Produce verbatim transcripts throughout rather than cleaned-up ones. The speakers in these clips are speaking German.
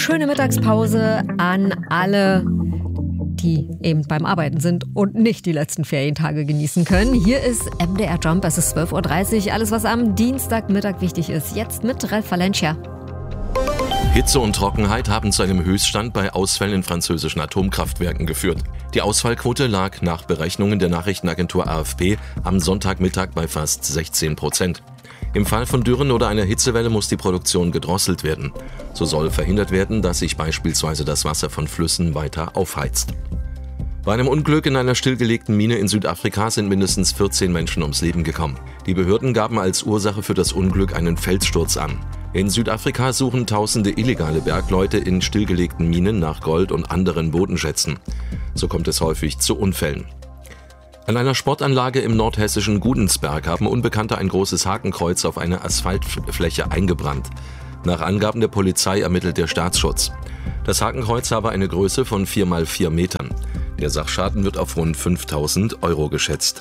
schöne Mittagspause an alle, die eben beim Arbeiten sind und nicht die letzten Ferientage genießen können. Hier ist M D R Jump, es ist zwölf Uhr dreißig, alles was am Dienstagmittag wichtig ist. Jetzt mit Ralf Valencia. Hitze und Trockenheit haben zu einem Höchststand bei Ausfällen in französischen Atomkraftwerken geführt. Die Ausfallquote lag nach Berechnungen der Nachrichtenagentur A F P am Sonntagmittag bei fast sechzehn Prozent. Im Fall von Dürren oder einer Hitzewelle muss die Produktion gedrosselt werden. So soll verhindert werden, dass sich beispielsweise das Wasser von Flüssen weiter aufheizt. Bei einem Unglück in einer stillgelegten Mine in Südafrika sind mindestens vierzehn Menschen ums Leben gekommen. Die Behörden gaben als Ursache für das Unglück einen Felssturz an. In Südafrika suchen tausende illegale Bergleute in stillgelegten Minen nach Gold und anderen Bodenschätzen. So kommt es häufig zu Unfällen. An einer Sportanlage im nordhessischen Gudensberg haben Unbekannte ein großes Hakenkreuz auf eine Asphaltfläche eingebrannt. Nach Angaben der Polizei ermittelt der Staatsschutz. Das Hakenkreuz habe eine Größe von vier mal vier Metern. Der Sachschaden wird auf rund fünftausend Euro geschätzt.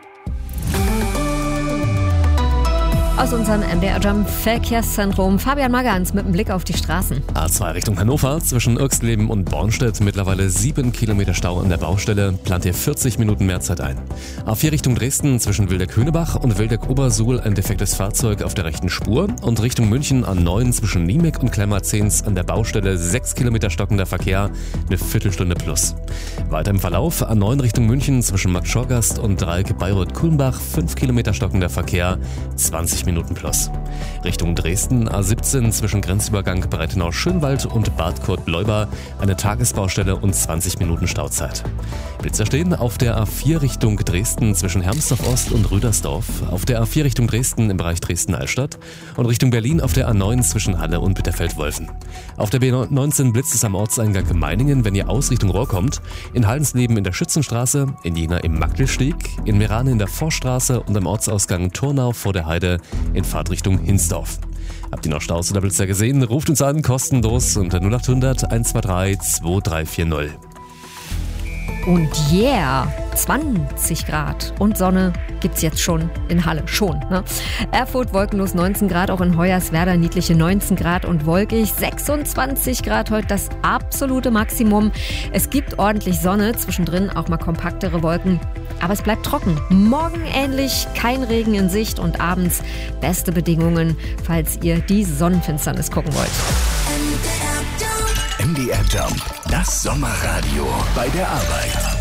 Aus unserem M D R Jump Verkehrszentrum Fabian Magans mit einem Blick auf die Straßen. A zwei Richtung Hannover, zwischen Irxleben und Bornstedt mittlerweile sieben Kilometer Stau an der Baustelle, plant ihr vierzig Minuten mehr Zeit ein. A vier Richtung Dresden, zwischen Wildeck-Höhnebach und Wildeck-Obersuhl ein defektes Fahrzeug auf der rechten Spur und Richtung München A neun zwischen Niemek und Klemmerzehns an der Baustelle sechs Kilometer stockender Verkehr, eine Viertelstunde plus. Weiter im Verlauf A neun Richtung München zwischen Marktschorgast und Dreieck Bayreuth-Kulmbach fünf Kilometer stockender Verkehr, zwanzig Minuten plus. Richtung Dresden A siebzehn zwischen Grenzübergang Breitenau-Schönwald und Bad Kurt-Leuba eine Tagesbaustelle und zwanzig Minuten Stauzeit. Blitzer stehen auf der A vier Richtung Dresden zwischen Hermsdorf-Ost und Rüdersdorf, auf der A vier Richtung Dresden im Bereich Dresden-Altstadt und Richtung Berlin auf der A neun zwischen Halle und Bitterfeld-Wolfen. Auf der B neunzehn blitzt es am Ortseingang Meiningen, wenn ihr aus Richtung Rohr kommt, in Haldensleben in der Schützenstraße, in Jena im Magdelsteg, in Merane in der Forststraße und am Ortsausgang Turnau vor der Heide in Fahrtrichtung Hinsdorf. Habt ihr noch Staus oder Blitzer gesehen? Ruft uns an, kostenlos unter null acht hundert eins zwei drei zwei drei vier null. Und yeah, zwanzig Grad und Sonne gibt's jetzt schon in Halle, schon. Ne? Erfurt wolkenlos neunzehn Grad, auch in Hoyerswerda niedliche neunzehn Grad und wolkig, sechsundzwanzig Grad heute das absolute Maximum. Es gibt ordentlich Sonne, zwischendrin auch mal kompaktere Wolken, aber es bleibt trocken. Morgen ähnlich, kein Regen in Sicht und abends beste Bedingungen, falls ihr die Sonnenfinsternis gucken wollt. M D R Jump, das Sommerradio bei der Arbeit.